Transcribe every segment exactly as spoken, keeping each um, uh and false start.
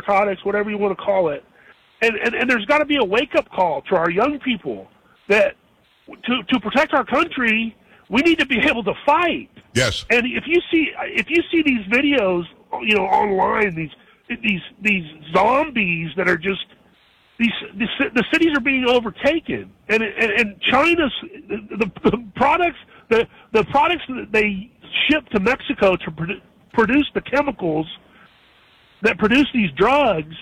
narcotics, whatever you want to call it. And, and, and there's got to be a wake-up call to our young people that to, to protect our country, we need to be able to fight. Yes. And if you see if you see these videos, you know, online, these these these zombies that are just these, these the cities are being overtaken, and and, and China's the, the products the the products that they ship to Mexico to produ- produce the chemicals that produce these drugs.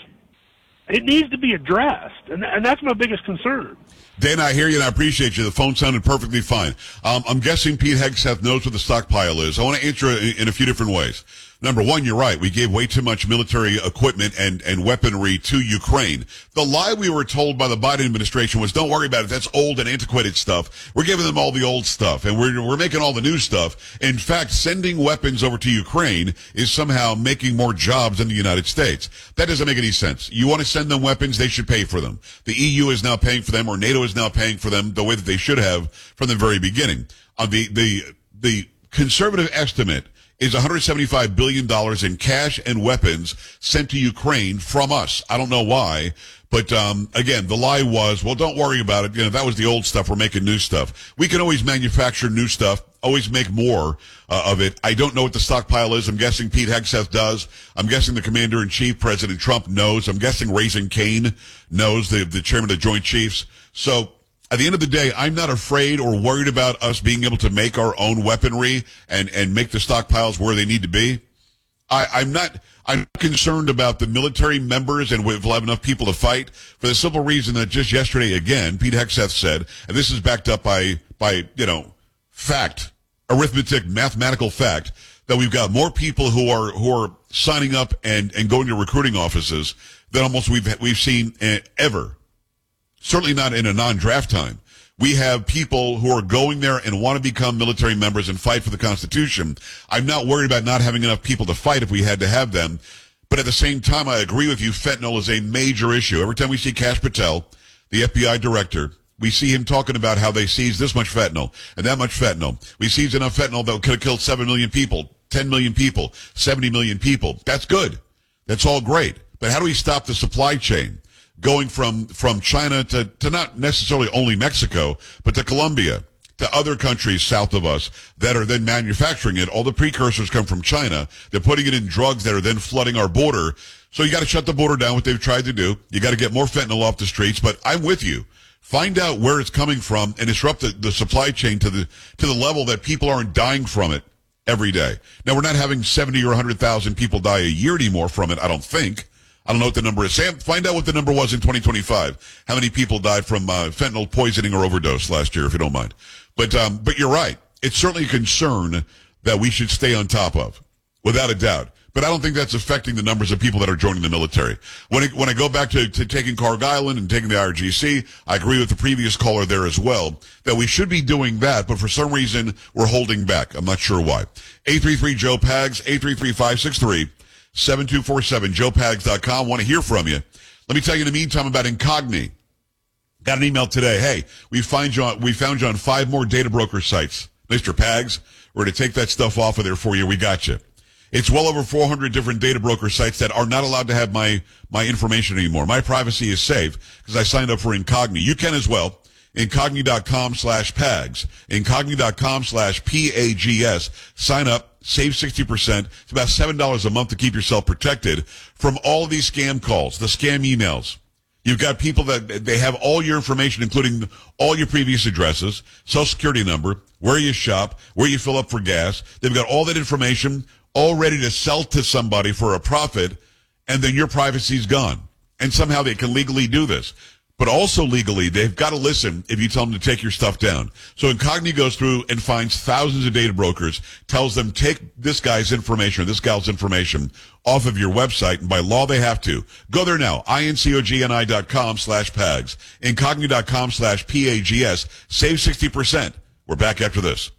It needs to be addressed, and and that's my biggest concern. Dan, I hear you, and I appreciate you. The phone sounded perfectly fine. Um, I'm guessing Pete Hegseth knows what the stockpile is. I want to answer it in a few different ways. Number one, you're right. We gave way too much military equipment and, and weaponry to Ukraine. The lie we were told by the Biden administration was, don't worry about it. That's old and antiquated stuff. We're giving them all the old stuff, and we're, we're making all the new stuff. In fact, sending weapons over to Ukraine is somehow making more jobs in the United States. That doesn't make any sense. You want to send them weapons, they should pay for them. The E U is now paying for them, or NATO is now paying for them the way that they should have from the very beginning. On the, the, the conservative estimate is one hundred seventy-five billion dollars in cash and weapons sent to Ukraine from us. I don't know why, but um, again, the lie was, well, don't worry about it. You know, that was the old stuff. We're making new stuff. We can always manufacture new stuff, always make more uh, of it. I don't know what the stockpile is. I'm guessing Pete Hegseth does. I'm guessing the Commander-in-Chief, President Trump, knows. I'm guessing Raising Cane knows, the, the chairman of the Joint Chiefs. So at the end of the day, I'm not afraid or worried about us being able to make our own weaponry and, and make the stockpiles where they need to be. I, I'm not, I'm concerned about the military members and we'll have enough people to fight for the simple reason that just yesterday, again, Pete Hegseth said, and this is backed up by, by, you know, fact, arithmetic, mathematical fact, that we've got more people who are, who are signing up and, and going to recruiting offices than almost we've, we've seen uh, ever. Certainly not in a non-draft time. We have people who are going there and want to become military members and fight for the Constitution. I'm not worried about not having enough people to fight if we had to have them. But at the same time, I agree with you, fentanyl is a major issue. Every time we see Kash Patel, the F B I director, we see him talking about how they seized this much fentanyl and that much fentanyl. We seized enough fentanyl that could have killed seven million people, ten million people, seventy million people. That's good. That's all great. But how do we stop the supply chain going from, from China to, to not necessarily only Mexico, but to Colombia, to other countries south of us that are then manufacturing it? All the precursors come from China. They're putting it in drugs that are then flooding our border. So you got to shut the border down, what they've tried to do. You got to get more fentanyl off the streets, but I'm with you. Find out where it's coming from and disrupt the, the supply chain to the, to the level that people aren't dying from it every day. Now, we're not having seventy or one hundred thousand people die a year anymore from it, I don't think. I don't know what the number is. Sam, find out what the number was in twenty twenty-five. How many people died from uh, fentanyl poisoning or overdose last year, if you don't mind. But um, but you're right. It's certainly a concern that we should stay on top of, without a doubt. But I don't think that's affecting the numbers of people that are joining the military. When I, when I go back to, to taking Carg Island and taking the I R G C, I agree with the previous caller there as well, that we should be doing that, but for some reason, we're holding back. I'm not sure why. eight three three Joe Pags, eight three three, five six three, seven two four seven, joe pags dot com. Want to hear from you. Let me tell you in the meantime about Incogni. Got an email today. Hey, we find you on, we found you on five more data broker sites. Mister Pags, we're going to take that stuff off of there for you. We got you. It's well over four hundred different data broker sites that are not allowed to have my, my information anymore. My privacy is safe because I signed up for Incogni. You can as well. Incogni.com slash Pags. Incogni.com slash P A G S. Sign up. Save sixty percent. It's about seven dollars a month to keep yourself protected from all of these scam calls, the scam emails. You've got people that they have all your information, including all your previous addresses, social security number, where you shop, where you fill up for gas. They've got all that information all ready to sell to somebody for a profit, and then your privacy's gone. And somehow they can legally do this. But also legally, they've got to listen if you tell them to take your stuff down. So Incogni goes through and finds thousands of data brokers, tells them take this guy's information or this gal's information off of your website, and by law they have to. Go there now, incogni.com slash Pags, incogni.com slash P A G S. Save sixty percent. We're back after this.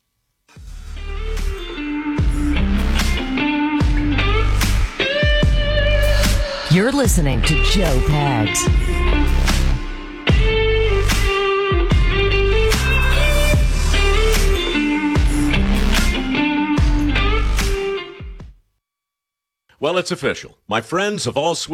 You're listening to Joe Pags. Well, it's official. My friends have all switched